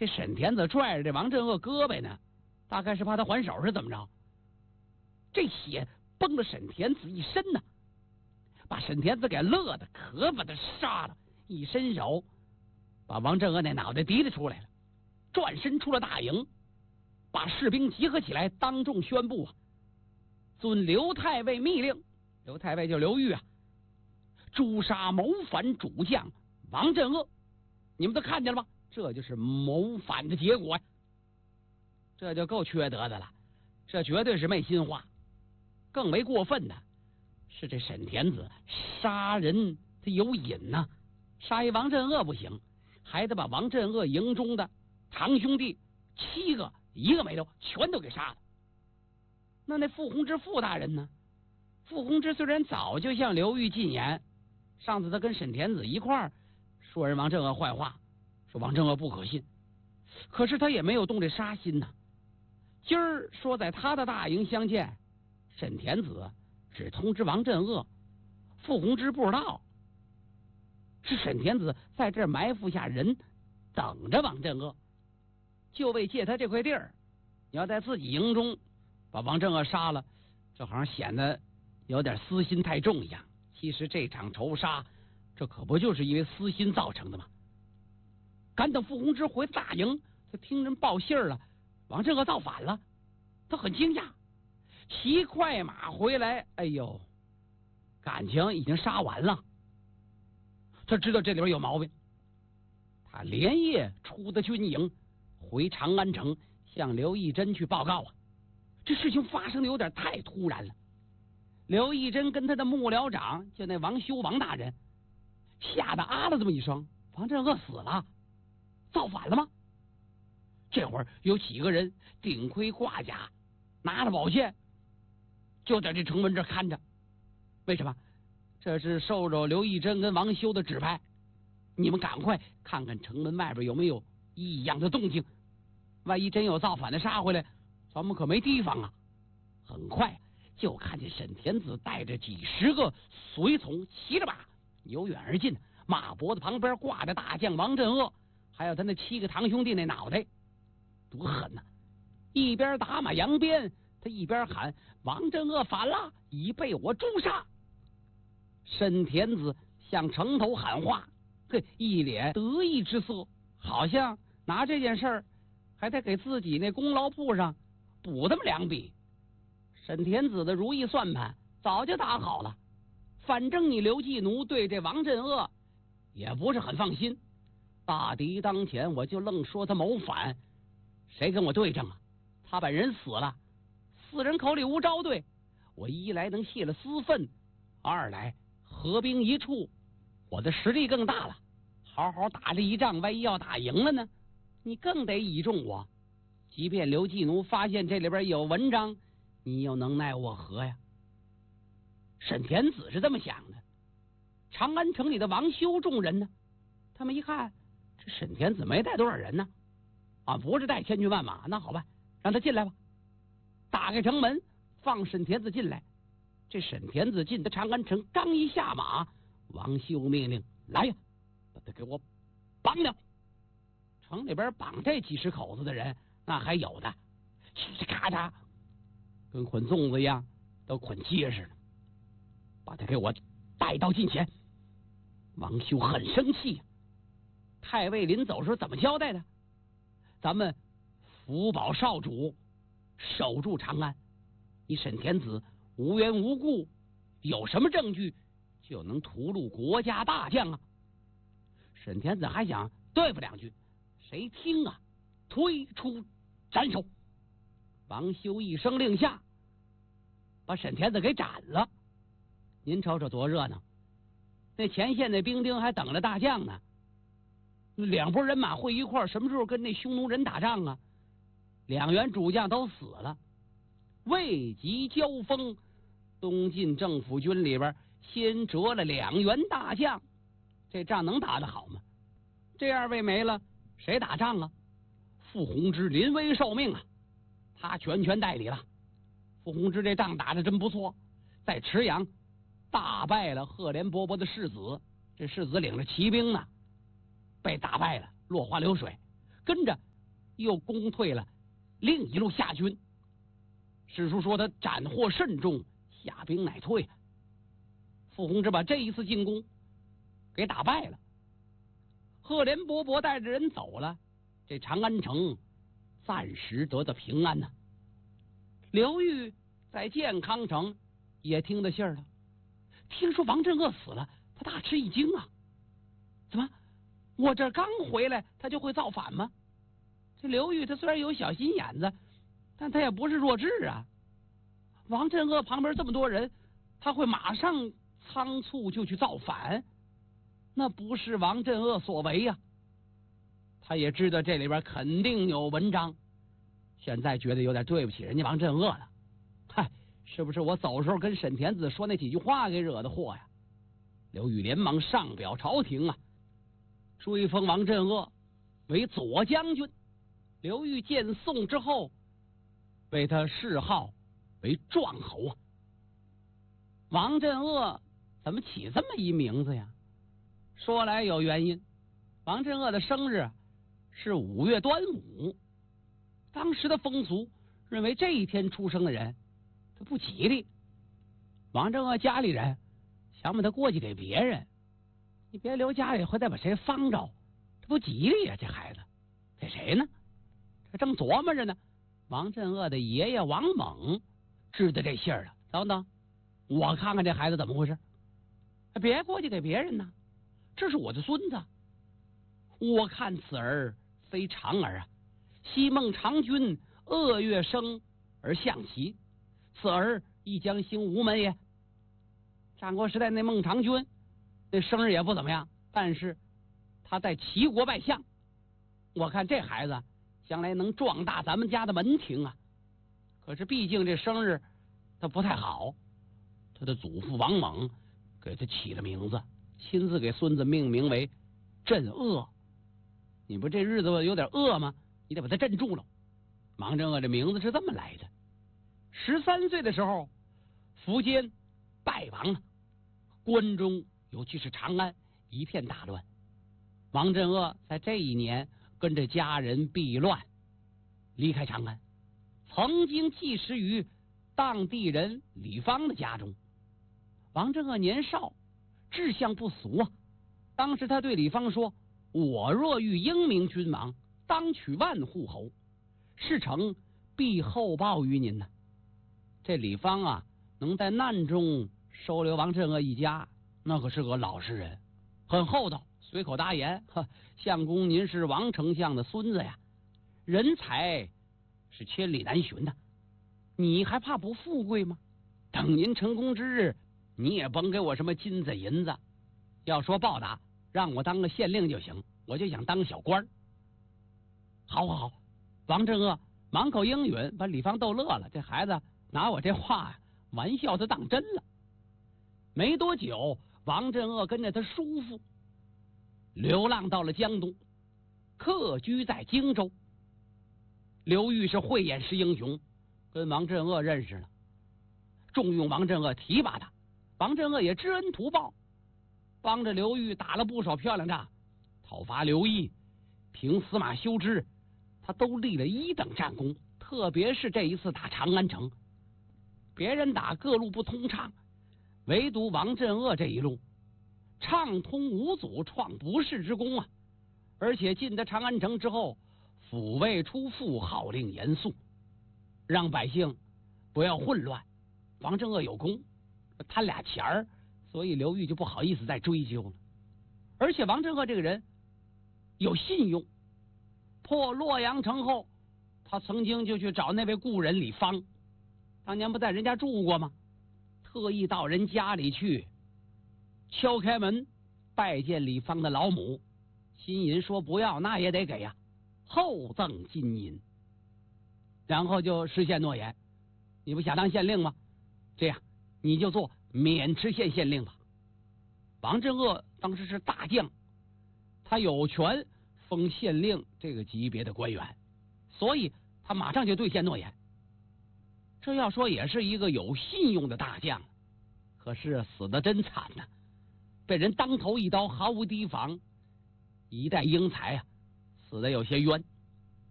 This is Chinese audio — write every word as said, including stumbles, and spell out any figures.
这沈田子拽着这王镇恶胳膊呢，大概是怕他还手是怎么着？这血崩了沈田子一身呢，把沈田子给乐的，可把他杀了。一伸手，把王镇恶那脑袋提了出来了，转身出了大营，把士兵集合起来，当众宣布啊，遵刘太尉密令，刘太尉就刘裕啊，诛杀谋反主将王镇恶。你们都看见了吧？这就是谋反的结果呀、啊！这就够缺德的了，这绝对是没心话。更为过分的是，这沈田子杀人他有瘾呐、啊，杀一王镇恶不行，还得把王镇恶营中的堂兄弟七个一个没留，全都给杀了。那那傅弘之傅大人呢？傅弘之虽然早就向刘裕进言，上次他跟沈田子一块儿说人王镇恶坏话，说王镇恶不可信，可是他也没有动这杀心呐、啊。今儿说在他的大营相见，沈田子只通知王镇恶，傅弘之不知道，是沈田子在这儿埋伏下人，等着王镇恶，就为借他这块地儿。你要在自己营中把王镇恶杀了，这好像显得有点私心太重一样。其实这场仇杀，这可不就是因为私心造成的吗？赶等傅弘之回大营，他听人报信了，王镇恶造反了，他很惊讶，骑快马回来，哎呦，感情已经杀完了。他知道这里边有毛病，他连夜出的军营，回长安城向刘义珍去报告啊。这事情发生的有点太突然了。刘义珍跟他的幕僚长，就那王修王大人，吓得啊了这么一声：“王镇恶死了，造反了吗？”这会儿有几个人顶盔挂甲，拿着宝剑，就在这城门这看着。为什么？这是受着刘义珍跟王修的指派，你们赶快看看城门外边有没有异样的动静，万一真有造反的杀回来，咱们可没地方啊！很快就看见沈田子带着几十个随从，骑着马由远而近，马脖子旁边挂着大将王镇恶，还有他那七个堂兄弟那脑袋，多狠呐、啊！一边打马扬鞭，他一边喊：“王镇恶反了，已被我诛杀。”沈田子向城头喊话，嘿，一脸得意之色，好像拿这件事儿还得给自己那功劳簿上补他们两笔。沈田子的如意算盘早就打好了，反正你刘季奴对这王镇恶也不是很放心，大敌当前，我就愣说他谋反，谁跟我对证啊？他本人死了，死人口里无招对，我一来能泄了私愤，二来合兵一处，我的实力更大了。好好打这一仗，万一要打赢了呢，你更得倚重我。即便刘季奴发现这里边有文章，你又能奈我何呀？沈田子是这么想的。长安城里的王修众人呢，他们一看这沈田子没带多少人呢，啊，不是带千军万马，那好吧，让他进来吧。打开城门，放沈田子进来。这沈田子进的长安城，刚一下马，王修命令：“来呀，把他给我绑了！”城里边绑这几十口子的人，那还有的，嘁哧咔嚓，跟捆粽子一样，都捆结实了。把他给我带到近前。王修很生气，太尉临走时候怎么交代的？咱们福保少主守住长安，你沈田子无缘无故，有什么证据就能屠戮国家大将啊？沈田子还想对付两句，谁听啊？推出斩首！王修一声令下，把沈田子给斩了。您瞅瞅多热闹！那前线那兵丁还等着大将呢，两拨人马会一块儿，什么时候跟那匈奴人打仗啊？两员主将都死了。未及交锋，东晋政府军里边先折了两员大将，这仗能打得好吗？这二位没了，谁打仗啊？傅弘之临危受命啊，他全权代理了。傅弘之这仗打得真不错，在池阳大败了赫连勃勃的世子，这世子领着骑兵呢，被打败了，落花流水。跟着又攻退了另一路夏军。史书说他斩获甚众，下兵乃退。傅弘之把这一次进攻给打败了。赫连勃勃带着人走了，这长安城暂时得到平安呢、啊。刘裕在建康城也听得信儿了，听说王镇恶死了，他大吃一惊啊！怎么，我这刚回来，他就会造反吗？这刘裕他虽然有小心眼子，但他也不是弱智啊。王镇恶旁边这么多人，他会马上仓促就去造反？那不是王镇恶所为呀、啊。他也知道这里边肯定有文章，现在觉得有点对不起人家王镇恶了。嗨，是不是我走时候跟沈田子说那几句话给惹的祸呀？刘裕连忙上表朝廷啊，追封王镇恶为左将军。刘裕见宋之后，为他谥号为壮侯啊。王镇恶怎么起这么一名字呀？说来有原因，王镇恶的生日是五月端午，当时的风俗认为这一天出生的人他不吉利。王镇恶家里人想把他过继给别人，你别留家里会再把谁方着，这不吉利呀、啊！这孩子给谁呢？这正琢磨着呢，王镇恶的爷爷王猛知道这信儿了。等等，我看看这孩子怎么回事。别过继给别人呢，这是我的孙子。我看此儿非常儿啊，昔孟尝君鄂月生而象其，此儿亦将兴吴门也。战国时代那孟尝君那生日也不怎么样，但是他在齐国拜相，我看这孩子将来能壮大咱们家的门庭啊。可是毕竟这生日他不太好，他的祖父王猛给他起了名字，亲自给孙子命名为镇恶。你不这日子有点恶吗？你得把他镇住了。王镇恶这名字是这么来的。十三岁的时候，苻坚败亡了，关中尤其是长安一片大乱。王镇恶在这一年跟着家人避乱，离开长安，曾经寄食于当地人李方的家中。王镇恶年少，志向不俗啊。当时他对李方说：“我若遇英明君王，当取万户侯，事成必厚报于您呢。”这李方啊，能在难中收留王镇恶一家，那可是个老实人，很厚道，随口答言：“呵，相公您是王丞相的孙子呀，人才是千里难寻的，你还怕不富贵吗？等您成功之日，你也甭给我什么金子银子，要说报答，让我当个县令就行，我就想当个小官。”好好好，王镇恶满口应允，把李方逗乐了。这孩子拿我这话呀，玩笑他当真了。没多久，王镇恶跟着他叔父流浪到了江东，客居在荆州。刘裕是慧眼识英雄，跟王镇恶认识了，重用王镇恶，提拔他。王镇恶也知恩图报，帮着刘裕打了不少漂亮仗，讨伐刘毅、平司马修之，他都立了一等战功。特别是这一次打长安城，别人打各路不通畅，唯独王镇恶这一路畅通无阻，创不世之功啊！而且进得长安城之后，抚慰出父，号令严肃，让百姓不要混乱。王镇恶有功，贪俩钱儿，所以刘裕就不好意思再追究了。而且王镇恶这个人有信用，破洛阳城后，他曾经就去找那位故人李方，当年不在人家住过吗？特意到人家里去敲开门拜见李方的老母，金银说不要，那也得给呀，厚赠金银，然后就实现诺言。你不想当县令吗？这样你就做渑池县县令吧。王镇恶当时是大将，他有权封县令这个级别的官员，所以他马上就兑现诺言。这要说也是一个有信用的大将，可是死得真惨呐、啊，被人当头一刀，毫无提防，一代英才啊，死得有些冤。